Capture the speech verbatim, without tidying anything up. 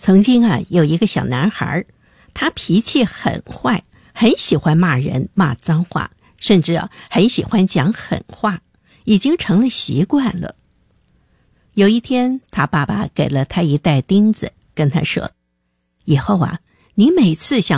曾经啊，有一个小男孩，他脾气很坏，很喜欢骂人、骂脏话，甚至啊，很喜欢讲狠话，已经成了习惯了。有一天，他爸爸给了他一袋钉子，跟他说：“以后啊，你每次想